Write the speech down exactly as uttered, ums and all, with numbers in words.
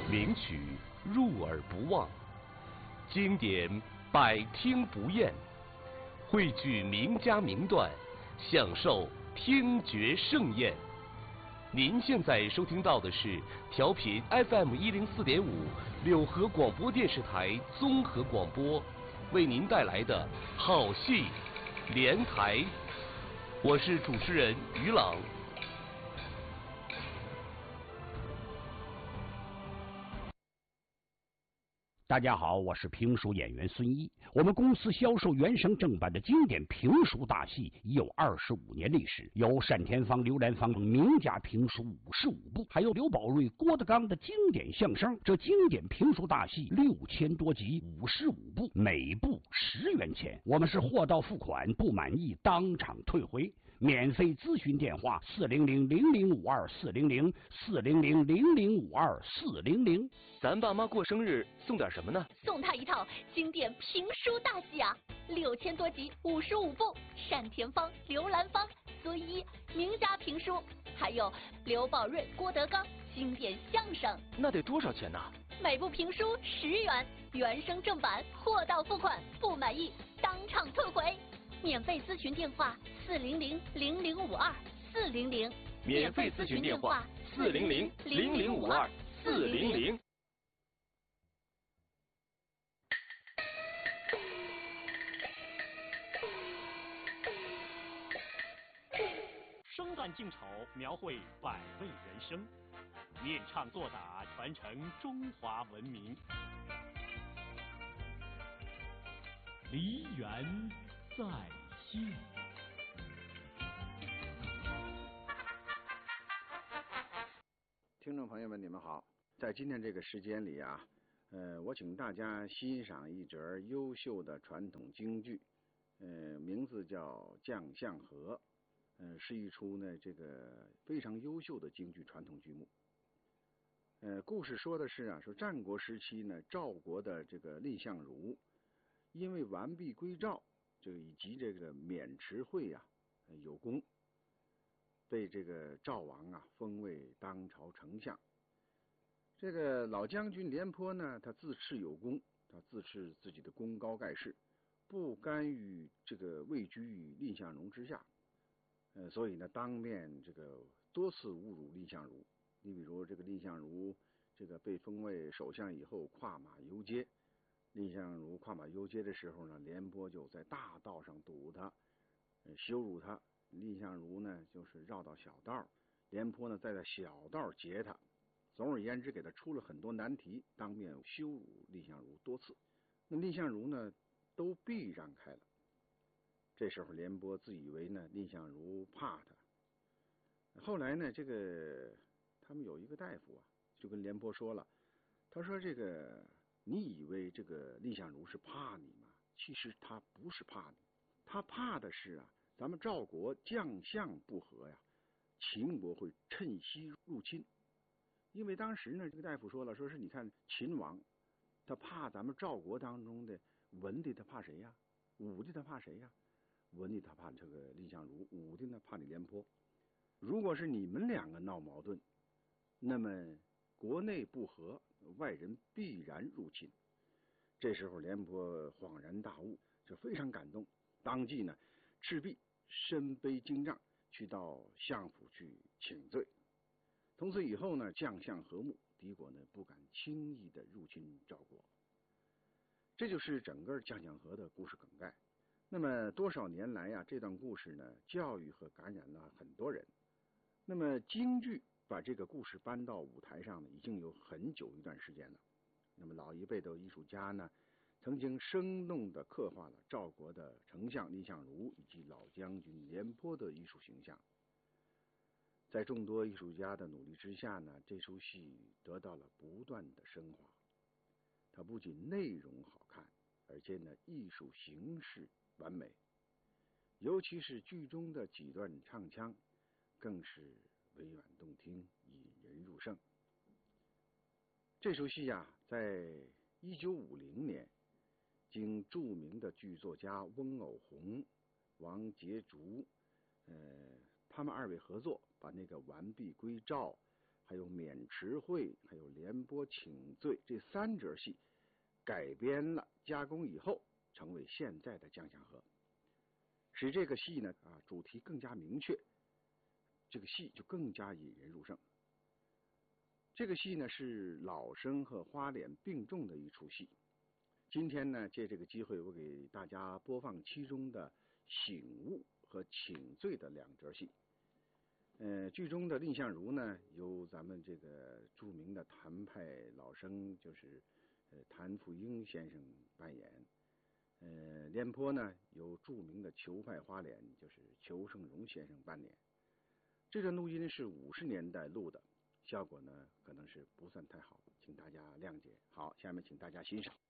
名曲入耳不忘，经典百听不厌，汇聚名家名段，享受听觉盛宴。您现在收听到的是调频 F M 一零四点五柳河广播电视台综合广播，为您带来的好戏连台，我是主持人于朗。 大家好，我是评书演员孙一。我们公司销售原声正版的经典评书大戏已有二十五年历史，有单田芳、刘兰芳名家评书五十五部，还有刘宝瑞、郭德纲的经典相声。这经典评书大戏六千多集，五十五部，每部十元钱。我们是货到付款，不满意当场退回。免费咨询电话：四零零零零五二四零零四零零零零五二四零零。 咱爸妈过生日送点什么呢？ 送他一套经典评书大戏啊，六千多集，五十五部，单田芳、刘兰芳、孙一名家评书，还有刘宝瑞、郭德纲经典相声。 那得多少钱呢？ 每部评书十元，原声正版，货到付款，不满意当场退回。免费咨询电话：四零零零零五二四零零。 免费咨询电话：四零零零零五二四零零。 生旦净丑，描绘百味人生；念唱作打，传承中华文明。梨园再现。 听众朋友们，你们好！在今天这个时间里啊，呃，我请大家欣赏一则优秀的传统京剧，呃，名字叫《将相和》。呃，是一出呢这个非常优秀的京剧传统剧目。呃，故事说的是啊，说战国时期呢，赵国的这个蔺相如因为完璧归赵，这个以及这个渑池会啊有功，被这个赵王啊封为当朝丞相。这个老将军廉颇呢，他自恃有功，他自恃自己的功高盖世，不甘于这个位居于蔺相如之下。呃，所以呢，当面这个多次侮辱蔺相如。你比如这个蔺相如这个被封为首相以后，跨马游街。蔺相如跨马游街的时候呢，廉颇就在大道上堵他，呃、羞辱他。蔺相如呢，就是绕到小道，廉颇呢再在小道截他。总而言之，给他出了很多难题，当面羞辱蔺相如多次。那蔺相如呢，都避让开了。这时候廉颇自以为呢蔺相如怕他，后来呢这个他们有一个大夫啊，就跟廉颇说了，他说这个你以为这个蔺相如是怕你吗？其实他不是怕你，他怕的是啊咱们赵国将相不和呀，秦国会趁机入侵。因为当时呢这个大夫说了，说是你看秦王他怕咱们赵国当中的文的，他怕谁呀？武的他怕谁呀？文的他怕这个蔺相如，武的呢怕你廉颇。如果是你们两个闹矛盾，那么国内不和，外人必然入侵。这时候廉颇恍然大悟，就非常感动，当即呢赤壁身背荆杖，去到相府去请罪。从此以后呢，将相和睦，敌国呢不敢轻易的入侵赵国。这就是整个将相和的故事梗概。那么多少年来呀、啊，这段故事呢，教育和感染了很多人。那么京剧把这个故事搬到舞台上呢，已经有很久一段时间了。那么老一辈的艺术家呢，曾经生动地刻画了赵国的丞相蔺相如以及老将军廉颇的艺术形象。在众多艺术家的努力之下呢，这出戏得到了不断的升华。它不仅内容好看，而且呢，艺术形式完美，尤其是剧中的几段唱腔，更是委婉动听，引人入胜。这出戏啊，在一九五零年，经著名的剧作家翁偶鸿、王杰竹，呃，他们二位合作，把那个完璧归赵， 还有渑池会，还有廉颇请罪这三折戏改编了加工以后，成为现在的《将相和》，使这个戏呢啊主题更加明确，这个戏就更加引人入胜。这个戏呢是老生和花脸并重的一出戏。今天呢借这个机会，我给大家播放其中的醒悟和请罪的两折戏。呃，剧中的蔺相如呢，由咱们这个著名的谭派老生，就是呃谭富英先生扮演。呃，廉颇呢，由著名的裘派花脸，就是裘盛戎先生扮演。这段录音是五十年代录的，效果呢可能是不算太好，请大家谅解。好，下面请大家欣赏。